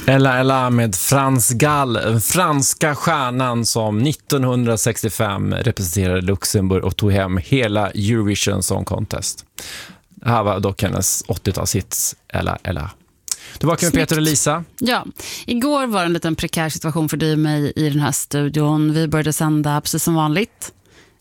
Ella med Frans Gall, den franska stjärnan som 1965 representerade Luxemburg och tog hem hela Eurovision Song Contest. Det här var dock hennes 80-talshits, Ella. Tillbaka med Peter och Lisa. Ja, igår var det en liten prekär situation för dig och mig i den här studion. Vi började sända precis som vanligt.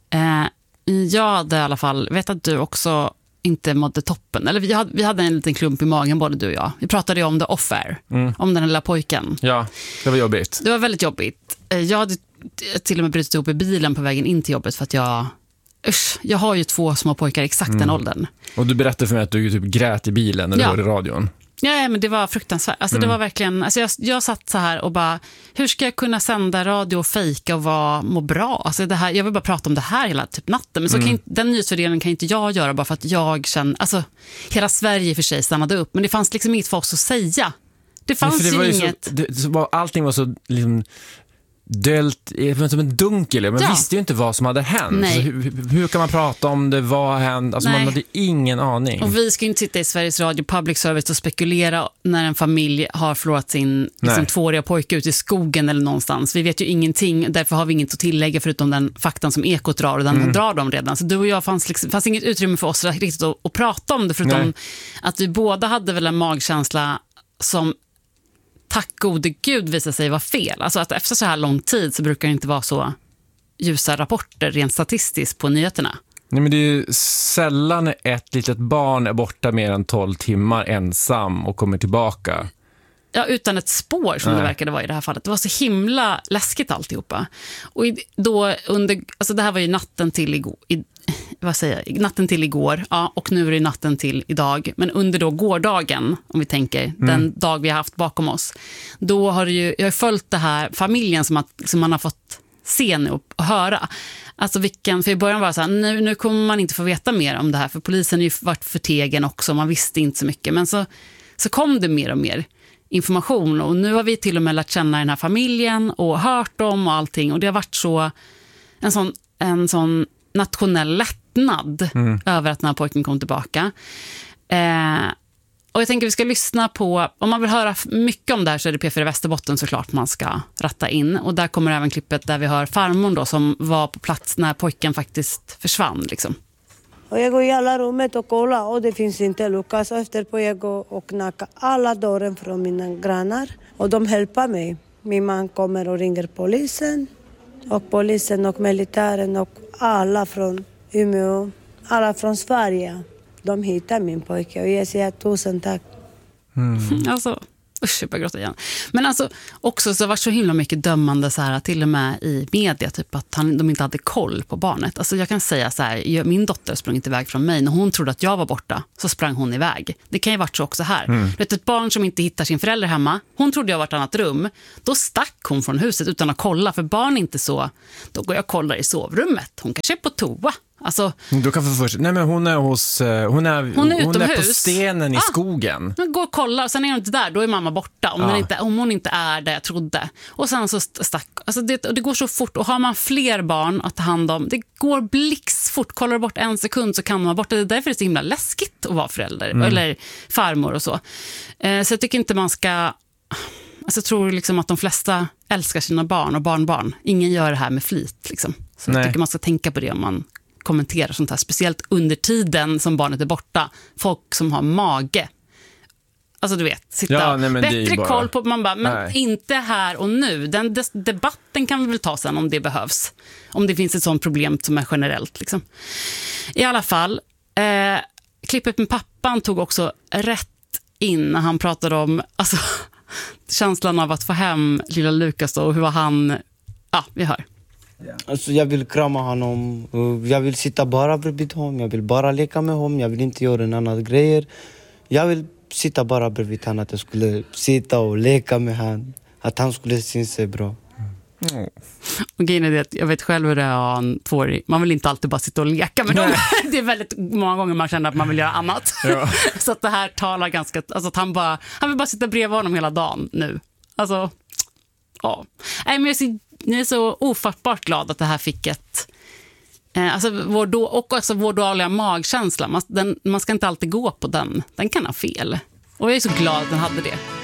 Jag hade i alla fall, vet att du också inte mådde toppen. Eller vi hade en liten klump i magen, både du och jag. Vi pratade ju om the off-air, om den lilla pojken. Ja, det var jobbigt. Det var väldigt jobbigt. Jag hade till och med brutit ihop i bilen på vägen in till jobbet för att jag har ju 2 små pojkar exakt den åldern. Och du berättade för mig att du typ grät i bilen när du hörde radion. Ja, men det var fruktansvärt. Alltså det var verkligen, alltså jag satt så här och bara, hur ska jag kunna sända radio och fejka och må bra? Alltså det här, jag vill bara prata om det här hela typ natten. Men så kan den nyhetsfördelningen kan inte jag göra bara för att jag känner, alltså hela Sverige för sig stannade upp. Men det fanns liksom inget för oss att säga. Det fanns ju inget. Allting var så liksom dölt som en dunkel. Man visste ju inte vad som hade hänt. Alltså, hur kan man prata om det? Vad hände? Alltså, man hade ingen aning. Och vi ska inte sitta i Sveriges Radio Public Service och spekulera när en familj har förlorat sin liksom, 2-åriga pojke ute i skogen eller någonstans. Vi vet ju ingenting, därför har vi inget att tillägga förutom den faktan som Ekot drar, och den drar de redan. Så du och jag fanns inget utrymme för oss riktigt att prata om det, förutom att vi båda hade väl en magkänsla som tack gode gud visar sig vara fel. Alltså att efter så här lång tid så brukar det inte vara så ljusa rapporter rent statistiskt på nyheterna. Nej, men det är ju sällan ett litet barn är borta mer än 12 timmar ensam och kommer tillbaka. Ja, utan ett spår som det verkade vara i det här fallet. Det var så himla läskigt alltihopa. Och då alltså det här var ju natten till igår. Natten till igår, ja, och nu är det natten till idag. Men under då gårdagen, om vi tänker, den dag vi har haft bakom oss, då har jag har följt det här familjen som man har fått se nu och höra. Alltså för i början var det så här, nu kommer man inte få veta mer om det här, för polisen har ju varit förtegen också, man visste inte så mycket. Men så kom det mer och mer information, och nu har vi till och med lärt känna den här familjen och hört dem och allting, och det har varit så en sån nationell lättnad över att den här pojken kom tillbaka. Och jag tänker vi ska lyssna på, om man vill höra mycket om det här så är det P4 Västerbotten såklart man ska ratta in. Och där kommer även klippet där vi hör farmor då, som var på plats när pojken faktiskt försvann liksom. Och jag går i alla rummet och kollar och det finns inte Lukas. Efter på jag går och knackar alla dörren från mina grannar och de hjälper mig. Min man kommer och ringer polisen. Och polisen och militären och alla från Umeå, alla från Sverige, de hittar min pojke och jag säger 1000 tack. Alltså, jag börjar gråta igen. Men alltså, också så var så himla mycket dömande så här, till och med i media, typ att de inte hade koll på barnet. Alltså jag kan säga så här, min dotter sprang inte iväg från mig. När hon trodde att jag var borta så sprang hon iväg. Det kan ju varit så också här. Vet, ett barn som inte hittar sin förälder hemma, hon trodde jag var ett annat rum. Då stack hon från huset utan att kolla, för barn inte så. Då går jag och kollar i sovrummet. Hon kanske är på toa. Alltså, du kan få först. Nej, men hon är på stenen i skogen. Gå och kolla, och sen är hon inte där, då är mamma borta. Om hon inte är där jag trodde. Och sen så stack. Alltså det går så fort, och har man fler barn att ta hand om, det går blixtfort. Kollar du bort 1 sekund så kan man vara borta. Det är därför det är så himla läskigt att vara förälder eller farmor och så. Så jag tycker inte man ska. Alltså jag tror liksom att de flesta älskar sina barn och barnbarn. Ingen gör det här med flit liksom. Så jag tycker man ska tänka på det om man kommentera sånt här, speciellt under tiden som barnet är borta. Folk som har mage, alltså du vet, sitta bättre koll på, man bara, men inte här och nu. Den debatten kan vi väl ta sen om det behövs, om det finns ett sånt problem som är generellt liksom. I alla fall klippet med pappan tog också rätt in när han pratade om alltså, känslan av att få hem lilla Lukas då, och hur var han, vi hör. Alltså jag vill krama honom, jag vill sitta bara bredvid honom, jag vill bara leka med honom, jag vill inte göra en annan grejer. Jag vill sitta bara bredvid honom, att jag skulle sitta och leka med honom, att han skulle syns sig bra. Och grejen är det att jag vet själv hur det är en 2-åring. Man vill inte alltid bara sitta och leka med dem. Det är väldigt många gånger man känner att man vill göra annat. Ja. Så att det här talar ganska, alltså att han vill bara sitta bredvid honom hela dagen nu. Alltså, ja. Nej, men jag är så ofattbart glad att det här fick ett vår dåliga magkänsla. Man ska inte alltid gå på den. Den kan ha fel. Och jag är så glad att den hade det.